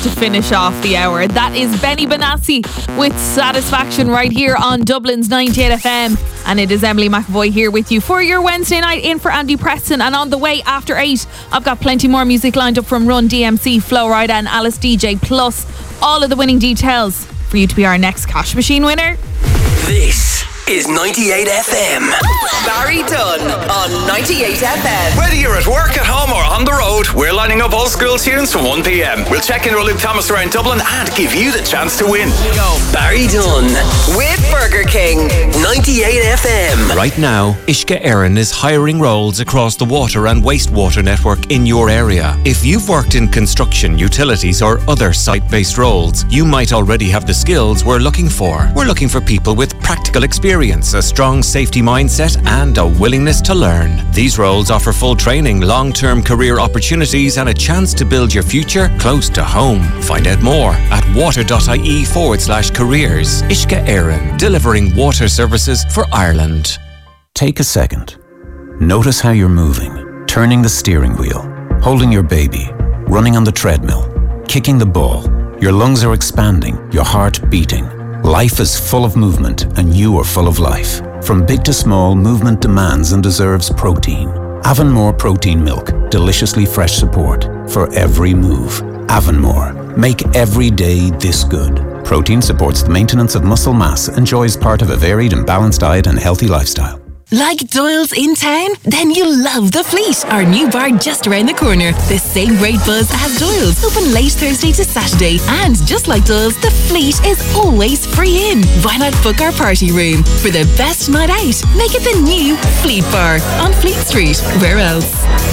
to finish off the hour. That is Benny Benassi with Satisfaction right here on Dublin's 98 FM. And it is Emily McAvoy here with you for your Wednesday night, in for Andy Preston. And on the way after 8, I've got plenty more music lined up from Run DMC, Flo Rida and Alice DJ, plus all of the winning details for you to be our next cash machine winner. This is 98 FM. Barry Dunn on 98 FM. Whether you're at work, at home or on the road, we're lining up old school tunes from 1 p.m. We'll check in with Luke Thomas around Dublin and give you the chance to win. Go. Barry Dunn with Burger King. 98 FM. Right now, Ishka Éireann is hiring roles across the water and wastewater network in your area. If you've worked in construction, utilities or other site-based roles, you might already have the skills we're looking for. We're looking for people with practical experience, a strong safety mindset and a willingness to learn. These roles offer full training, long-term career opportunities and a chance to build your future close to home. Find out more at water.ie/careers. Ishka Éireann, delivering water services for Ireland. Take a second. Notice how you're moving, turning the steering wheel, holding your baby, running on the treadmill, kicking the ball. Your lungs are expanding, your heart beating. Life is full of movement, and you are full of life. From big to small, movement demands and deserves protein. Avonmore Protein Milk, deliciously fresh support for every move. Avonmore, make every day this good. Protein supports the maintenance of muscle mass, enjoys part of a varied and balanced diet and healthy lifestyle. Like Doyle's in town? Then you'll love The Fleet, our new bar just around the corner. The same great buzz as Doyle's, open late Thursday to Saturday. And just like Doyle's, The Fleet is always free in. Why not book our party room? For the best night out, make it the new Fleet Bar on Fleet Street. Where else?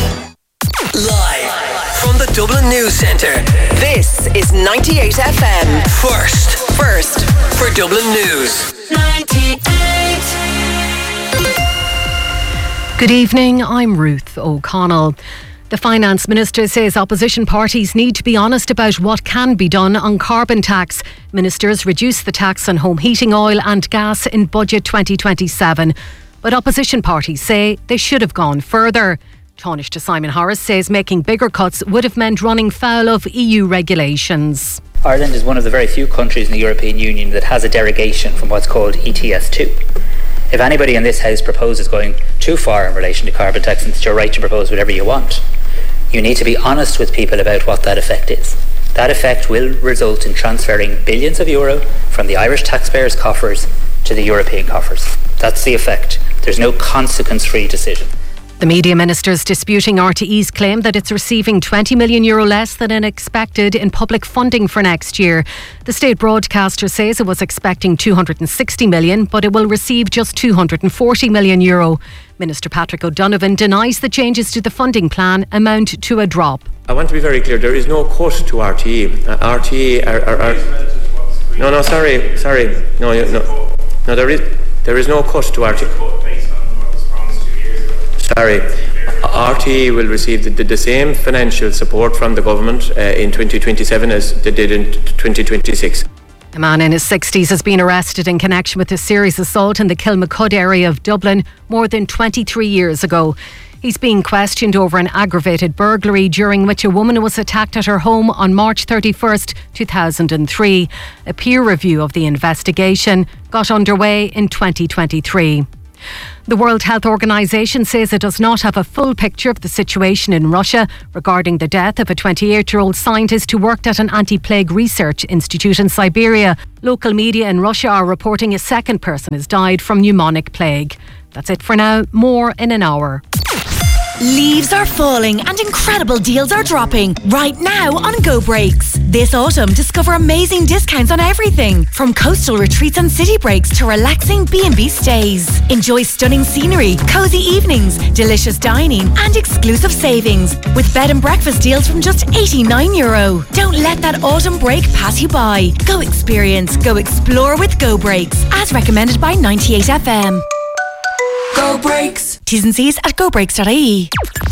Live from the Dublin News Centre. This is 98 FM. First for Dublin News. 98. Good evening, I'm Ruth O'Connell. The Finance Minister says opposition parties need to be honest about what can be done on carbon tax. Ministers reduced the tax on home heating oil and gas in Budget 2027. But opposition parties say they should have gone further. Taoiseach Simon Harris says making bigger cuts would have meant running foul of EU regulations. Ireland is one of the very few countries in the European Union that has a derogation from what's called ETS2. If anybody in this House proposes going too far in relation to carbon tax, it's your right to propose whatever you want. You need to be honest with people about what that effect is. That effect will result in transferring billions of euro from the Irish taxpayers' coffers to the European coffers. That's the effect. There's no consequence-free decision. The media minister's disputing RTE's claim that it's receiving €20 million less than expected in public funding for next year. The state broadcaster says it was expecting €260 million, but it will receive just €240 million. Minister Patrick O'Donovan denies the changes to the funding plan amount to a drop. I want to be very clear, there is no cut to RTE. RTE are No, sorry. No, there is no cut to RTE. Sorry, RTE will receive the same financial support from the government in 2027 as they did in 2026. A man in his 60s has been arrested in connection with a serious assault in the Kilmacud area of Dublin more than 23 years ago. He's being questioned over an aggravated burglary during which a woman was attacked at her home on March 31st, 2003. A peer review of the investigation got underway in 2023. The World Health Organization says it does not have a full picture of the situation in Russia regarding the death of a 28-year-old scientist who worked at an anti-plague research institute in Siberia. Local media in Russia are reporting a second person has died from pneumonic plague. That's it for now. More in an hour. Leaves are falling and incredible deals are dropping right now on Go Breaks. This autumn, discover amazing discounts on everything from coastal retreats and city breaks to relaxing B&B stays. Enjoy stunning scenery, cozy evenings, delicious dining and exclusive savings with bed and breakfast deals from just €89. Don't let that autumn break pass you by. Go experience, go explore with Go Breaks, as recommended by 98 FM. Go Breaks. T's and C's at gobreaks.ie.